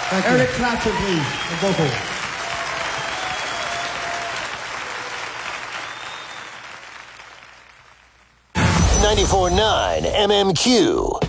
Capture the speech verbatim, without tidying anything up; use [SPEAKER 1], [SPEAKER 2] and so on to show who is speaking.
[SPEAKER 1] Thank you.
[SPEAKER 2] Eric Clapton, please, on vocal.
[SPEAKER 3] ninety-four point nine M M Q.